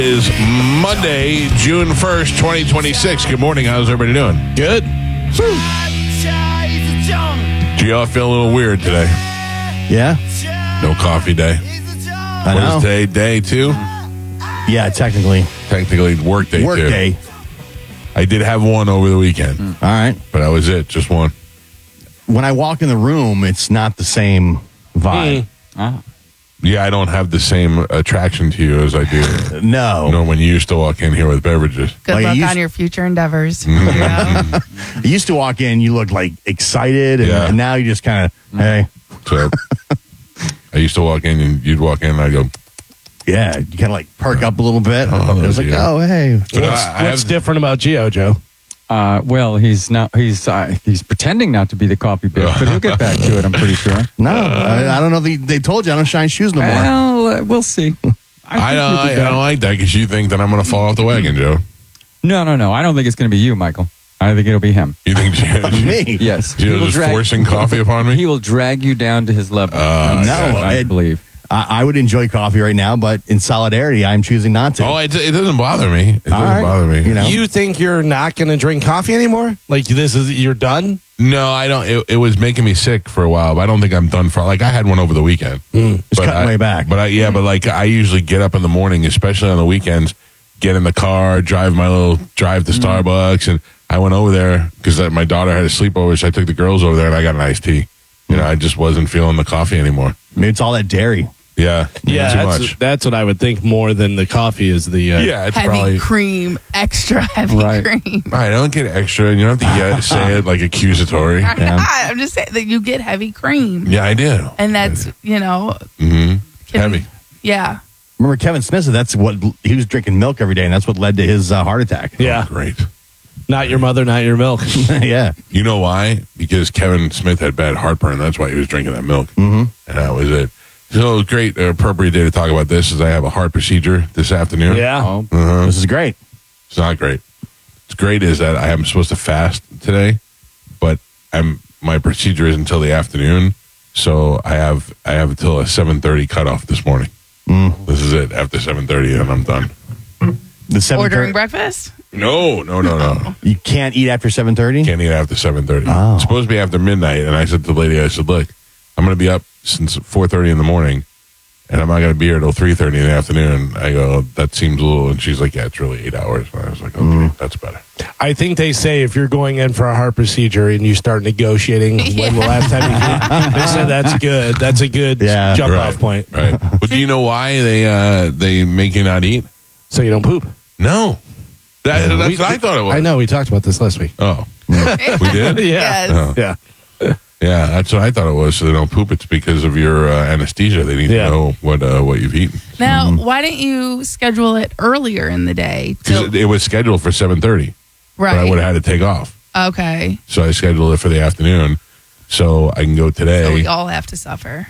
Is Monday, June 1st, 2026. Good morning. How's everybody doing? Good. Do y'all feel a little weird today? Yeah. No coffee day. I What know. is today? Day 2? Yeah, technically. Technically, work day 2. Work day. I did have one over the weekend, All right. but that was it. Just one. When I walk in the room, it's not the same vibe. Yeah, I don't have the same attraction to you as I do. No. You know, when you used to walk in here with beverages. Good Like, luck you on used- your future endeavors. Mm-hmm. Yeah. You used to walk in, you looked like excited, and, Yeah. and now you just kind of, hey, So I used to walk in and you'd walk in and I'd go, yeah, you kind of like perk up a little bit. Oh, it was like, yeah. oh, hey. but What's different about Gio, Joe? Well, he's not. He's pretending not to be the coffee bitch, but he'll get back to it. I'm pretty sure. No, I don't know. They told you I don't shine shoes no more. Well, we'll see. I don't like that because you think that I'm going to fall off the wagon, Joe. No. I don't think it's going to be you, Michael. I think it'll be him. You think Me? Yes, Gio's will just forcing coffee upon me? He will drag you down to his level. No, I believe. I would enjoy coffee right now, but in solidarity, I'm choosing not to. Oh, it doesn't bother me. It doesn't All right. bother me. You know? You think you're not going to drink coffee anymore? Like you're done? No, I don't. It was making me sick for a while, but I don't think I'm done for. Like I had one over the weekend. It's But cutting way back. But but like I usually get up in the morning, especially on the weekends, get in the car, drive to Starbucks, and I went over there because my daughter had a sleepover, so I took the girls over there and I got an iced tea. You know, I just wasn't feeling the coffee anymore. Maybe it's all that dairy. Yeah, too much. That's what I would think more than the coffee is the. Yeah, it's Heavy probably. cream, extra heavy Right. cream. I don't get extra, and you don't have to say it like accusatory. I'm just saying that you get heavy cream. Yeah, I do. And that's, Mm-hmm. Heavy. Yeah. Remember Kevin Smith said that's what he was drinking milk every day, and that's what led to his heart attack. Yeah. Great. Not your mother, not your milk. Yeah. You know why? Because Kevin Smith had bad heartburn. That's why he was drinking that milk. Mm-hmm. And that was it. So great, appropriate day to talk about this is I have a heart procedure this afternoon. Yeah. Oh, This is great. It's not great. What's great is that I am supposed to fast today, but my procedure is until the afternoon. So I have until a 7:30 cutoff this morning. This is it. After 7:30, and I'm done. The 7:30 Ordering breakfast? No. You can't eat after 7:30. Can't eat after 7:30. Oh. It's supposed to be after midnight. And I said to the lady, I said, look, I'm going to be up since 4:30 in the morning, and I'm not going to be here till 3:30 in the afternoon. I go, that seems a little. And she's like, yeah, it's really 8 hours. And I was like, okay, that's better. I think they say if you're going in for a heart procedure and you start negotiating when the last time you did, they said that's good. That's a good jump off point. Right. But do you know why they make you not eat? So you don't poop. No. That's what I thought it was. I know. We talked about this last week. Oh. We did? Yes. Oh. Yeah. Yeah, that's what I thought it was. So they don't poop. It's because of your anesthesia. They need to know what you've eaten. Now, why didn't you schedule it earlier in the day? Because it was scheduled for 7:30. Right. But I would have had to take off. Okay. So I scheduled it for the afternoon so I can go today. So we all have to suffer.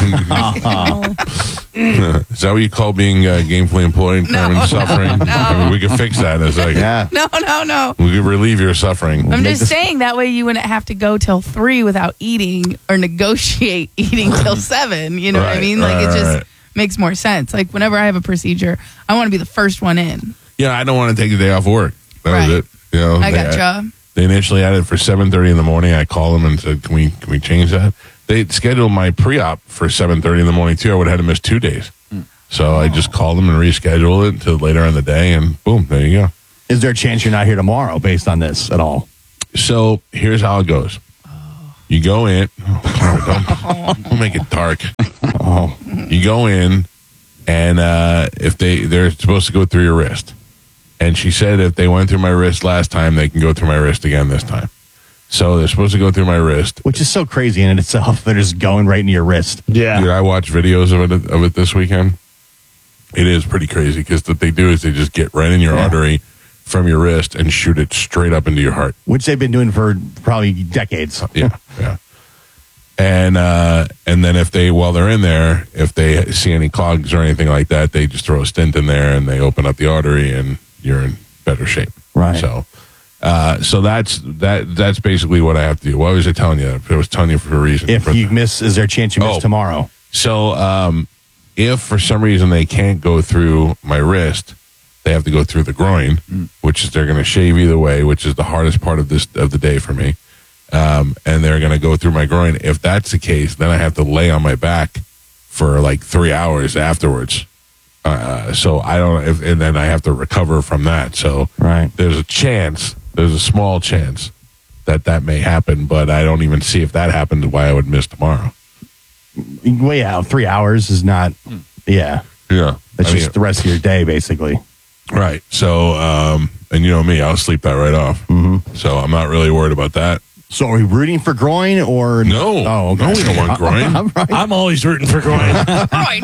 Is that what you call being gainfully employed and suffering? I mean, we could fix that in a second. Yeah. No. We could relieve your suffering. I'm just saying that way you wouldn't have to go till 3 without eating or negotiate eating till 7. You know what I Right, mean? Like right, it just right. makes more sense. Like whenever I have a procedure, I want to be the first one in. Yeah, I don't want to take the day off work. That Right. was it. You know, I gotcha. They initially had it for 7:30 in the morning. I called them and said, "Can we change that?" They scheduled my pre-op for 7:30 in the morning too. I would have had to miss 2 days. So I just called them and rescheduled it until later in the day, and boom, there you go. Is there a chance you're not here tomorrow based on this at all? So here's how it goes. You go in. Don't make it dark. You go in, and if they're supposed to go through your wrist. And she said if they went through my wrist last time, they can go through my wrist again this time. So they're supposed to go through my wrist. Which is so crazy in itself. They're just going right into your wrist. Yeah. Dude, I watched videos of it this weekend. It is pretty crazy because what they do is they just get right in your artery from your wrist and shoot it straight up into your heart. Which they've been doing for probably decades. Yeah. And then while they're in there, if they see any clogs or anything like that, they just throw a stent in there and they open up the artery and you're in better shape. Right. So that's basically what I have to do. Why was I telling you that? I was telling you for a reason. If you miss, is there a chance you miss tomorrow? So if for some reason they can't go through my wrist, they have to go through the groin, which is they're going to shave either way, which is the hardest part of the day for me. And they're going to go through my groin. If that's the case, then I have to lay on my back for like 3 hours afterwards. So I don't, and then I have to recover from that. So there's a small chance that may happen, but I don't even see if that happens why I would miss tomorrow. Well, yeah, 3 hours is not, yeah. That's just the rest of your day, basically. Right. So, and you know me, I'll sleep that right off. Mm-hmm. So I'm not really worried about that. So are we rooting for groin or no? Oh, okay. No, we don't want groin. I'm always rooting for groin. Groin.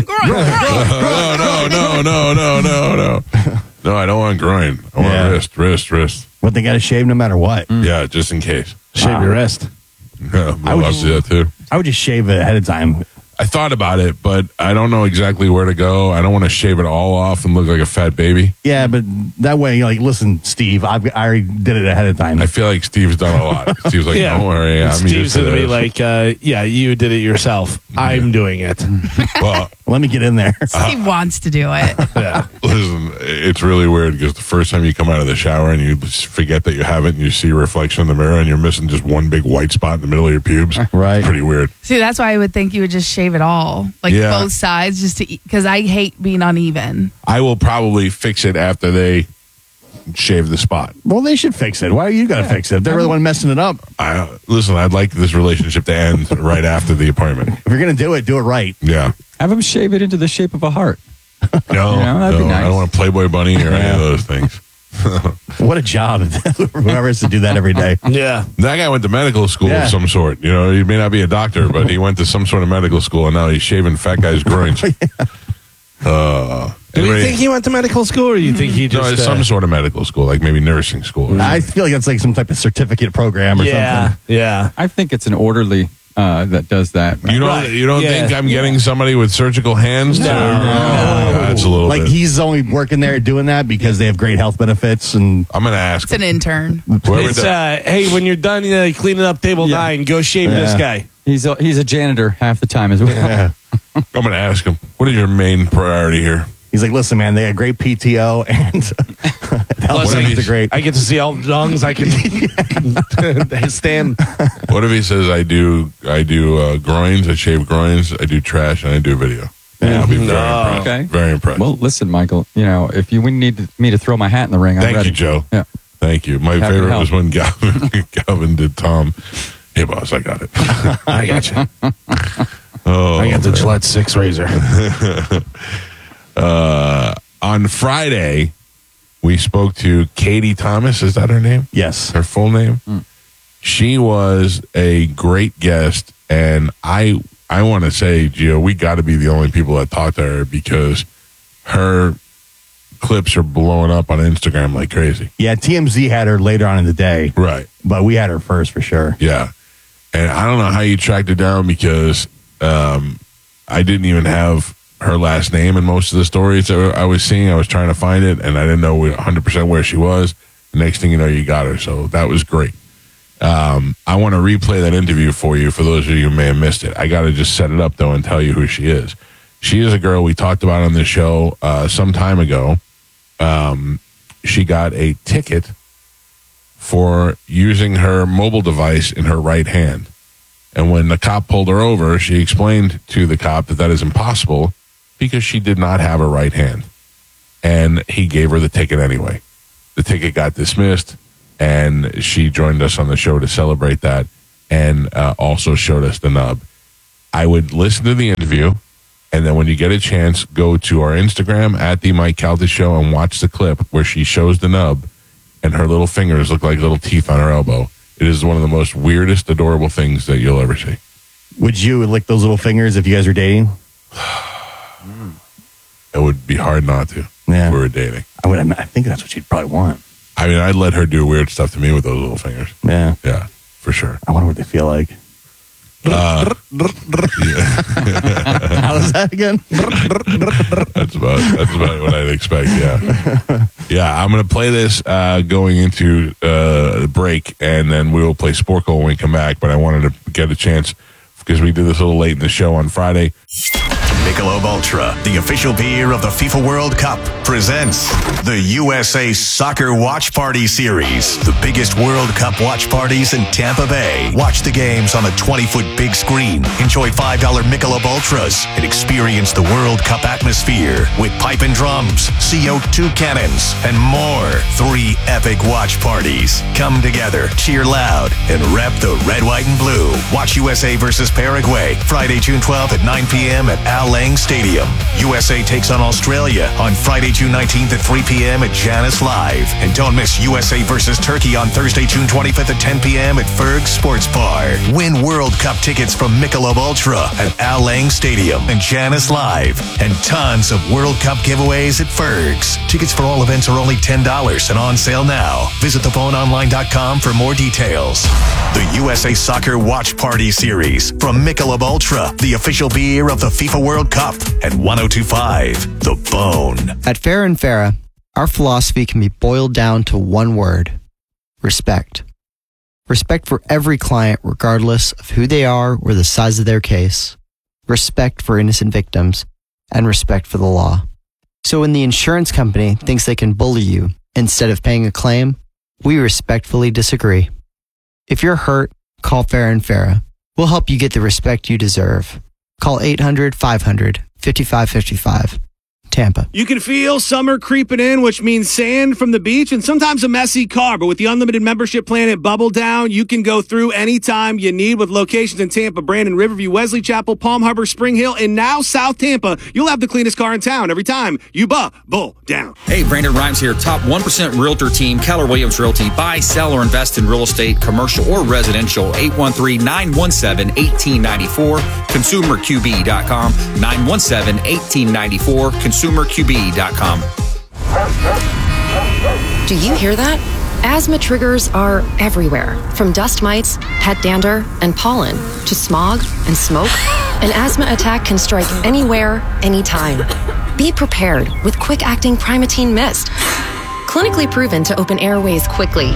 No. No, I don't want groin. I want wrist. But they got to shave no matter what. Yeah, just in case. Shave your wrist. Yeah, I would do that too. I would just shave it ahead of time. I thought about it, but I don't know exactly where to go. I don't want to shave it all off and look like a fat baby. Yeah, but that way, you're like, listen, Steve, I already did it ahead of time. I feel like Steve's done a lot. Steve's like, don't worry. Steve's going to be like, you did it yourself. I'm doing it. Well, let me get in there. Steve wants to do it. Yeah. Listen, it's really weird because the first time you come out of the shower and you forget that you have it and you see a reflection in the mirror and you're missing just one big white spot in the middle of your pubes. Right. It's pretty weird. See, that's why I would think you would just shave it all, like both sides, just to because I hate being uneven. I will probably fix it after they shave the spot. Well, they should fix it. Why are you going to fix it? They're the one messing it up. Listen, I'd like this relationship to end right after the appointment. If you're going to do it right. Yeah. Have them shave it into the shape of a heart. No, that'd be nice. I don't want a Playboy bunny or any of those things. What a job. Whoever has to do that every day. Yeah. That guy went to medical school of some sort. You know, he may not be a doctor, but he went to some sort of medical school, and now he's shaving fat guys' groins. Do you think he went to medical school, or do you think he just... No, it's some sort of medical school, like maybe nursing school. I feel like that's like some type of certificate program or something. Yeah. I think it's an orderly that does that. You don't think I'm getting somebody with surgical hands? No. That's a little like bit. He's only working there doing that because they have great health benefits. And I'm going to ask It's an intern. It's, hey, when you're done cleaning up table 9, go shave this guy. He's a janitor half the time as well. yeah. I'm going to ask him, what is your main priority here? He's like, listen, man, they got great PTO and health benefits are great. I get to see all the lungs I can stand. What if he says I do groins, I shave groins, I do trash, and I do video? Yeah, I'll be very impressed. Okay. Very impressed. Well, listen, Michael, if you need me to throw my hat in the ring, I'm Thank ready. you, Joe. Yeah. Thank you. My Happy to favorite help. was when Galvin did Tom. Hey, boss, I got it. I got you. Oh, I got the Gillette 6 razor. on Friday, we spoke to Katie Thomas. Is that her name? Yes. Her full name? She was a great guest, and I want to say, Gio, we got to be the only people that talk to her because her clips are blowing up on Instagram like crazy. Yeah, TMZ had her later on in the day. Right. But we had her first for sure. Yeah. And I don't know how you tracked her down because I didn't even have her last name in most of the stories that I was seeing. I was trying to find it, and I didn't know 100% where she was. The next thing you know, you got her. So that was great. I want to replay that interview for you for those of you who may have missed it. I got to just set it up, though, and tell you who she is. She is a girl we talked about on this show some time ago. She got a ticket for using her mobile device in her right hand. And when the cop pulled her over, she explained to the cop that is impossible because she did not have a right hand. And he gave her the ticket anyway. The ticket got dismissed, and she joined us on the show to celebrate that and also showed us the nub. I would listen to the interview, and then when you get a chance, go to our Instagram at the Mike Calta Show and watch the clip where she shows the nub, and her little fingers look like little teeth on her elbow. It is one of the most weirdest, adorable things that you'll ever see. Would you lick those little fingers if you guys were dating? It would be hard not to if we were dating. I think that's what she'd probably want. I mean, I'd let her do weird stuff to me with those little fingers. Yeah. Yeah, for sure. I wonder what they feel like. How was that again? That's about what I'd expect, yeah. Yeah, I'm going to play this going into the break, and then we will play Sporkle when we come back. But I wanted to get a chance, because we did this a little late in the show on Friday. Michelob Ultra, the official beer of the FIFA World Cup, presents the USA Soccer Watch Party Series. The biggest World Cup watch parties in Tampa Bay. Watch the games on a 20-foot big screen. Enjoy $5 Michelob Ultras and experience the World Cup atmosphere with pipe and drums, CO2 cannons, and more. 3 epic watch parties. Come together, cheer loud, and rep the red, white, and blue. Watch USA versus Paraguay, Friday, June 12th at 9 p.m. at Al Lang Stadium. USA takes on Australia on Friday, June 19th at 3 p.m. at Janus Live. And don't miss USA versus Turkey on Thursday, June 25th at 10 p.m. at Ferg Sports Bar. Win World Cup tickets from Michelob Ultra at Al Lang Stadium and Janus Live. And tons of World Cup giveaways at Ferg's. Tickets for all events are only $10 and on sale now. Visit thephoneonline.com for more details. The USA Soccer Watch Party Series from Michelob Ultra, the official beer of the FIFA World Cup, at 102.5 The Bone. At Farrah and Farrah, our philosophy can be boiled down to one word: respect. Respect for every client, regardless of who they are or the size of their case. Respect for innocent victims, and respect for the law. So when the insurance company thinks they can bully you instead of paying a claim, we respectfully disagree. If you're hurt, call Farrah and Farrah. We'll help you get the respect you deserve. Call 800-500-5555. Tampa. You can feel summer creeping in, which means sand from the beach and sometimes a messy car. But with the unlimited membership plan at Bubble Down, you can go through anytime you need with locations in Tampa, Brandon, Riverview, Wesley Chapel, Palm Harbor, Spring Hill, and now South Tampa. You'll have the cleanest car in town every time you Bubble Down. Hey, Brandon Rhymes here. Top 1% Realtor team, Keller Williams Realty. Buy, sell, or invest in real estate, commercial or residential. 813-917-1894. ConsumerQB.com. 917-1894. ConsumerQB.com. Do you hear that? Asthma triggers are everywhere, from dust mites, pet dander, and pollen, to smog and smoke. An asthma attack can strike anywhere, anytime. Be prepared with quick-acting Primatene Mist. Clinically proven to open airways quickly.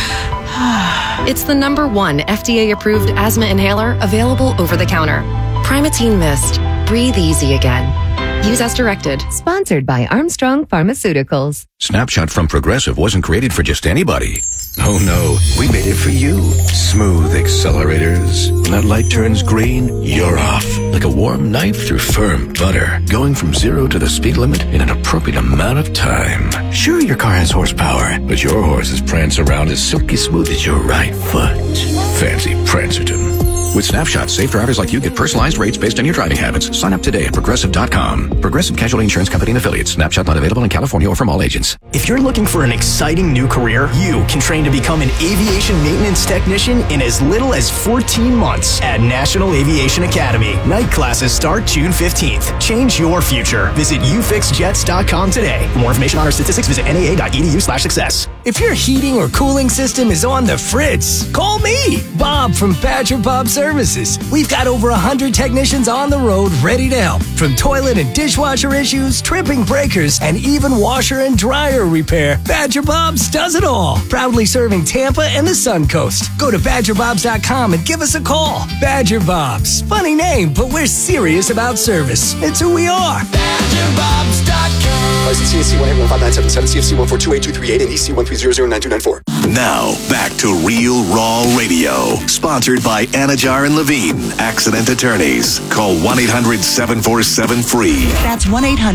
It's the #1 FDA-approved asthma inhaler available over the counter. Primatene Mist. Breathe easy again. Use as directed. Sponsored by Armstrong Pharmaceuticals. Snapshot from Progressive wasn't created for just anybody. Oh no, we made it for you. Smooth accelerators. When that light turns green, you're off. Like a warm knife through firm butter. Going from 0 to the speed limit in an appropriate amount of time. Sure, your car has horsepower, but your horses prance around as silky smooth as your right foot. Fancy Prancerton. With Snapshot, safe drivers like you get personalized rates based on your driving habits. Sign up today at Progressive.com. Progressive Casualty Insurance Company and Affiliates. Snapshot not available in California or from all agents. If you're looking for an exciting new career, you can train to become an aviation maintenance technician in as little as 14 months at National Aviation Academy. Night classes start June 15th. Change your future. Visit ufixjets.com today. For more information on our statistics, visit naa.edu/success. If your heating or cooling system is on the fritz, call me, Bob from Badger Bob Services. We've got over 100 technicians on the road ready to help. From toilet and dishwasher issues, tripping breakers, and even washer and dryer repair, Badger Bob's does it all. Proudly serving Tampa and the Sun Coast. Go to BadgerBobs.com and give us a call. Badger Bob's. Funny name, but we're serious about service. It's who we are. BadgerBobs.com. License CAC 1815977, CFC 1428238, and EC 13009294. Now, back to Real Raw Radio. Sponsored by Anajar and Levine, Accident Attorneys. Call 1-800-747-FREE. That's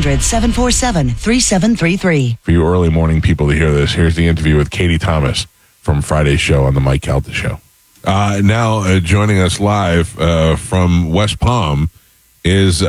1-800-747-3733. For you early morning people to hear this, here's the interview with Katie Thomas from Friday's show on the Mike Calta Show. Now, joining us live from West Palm is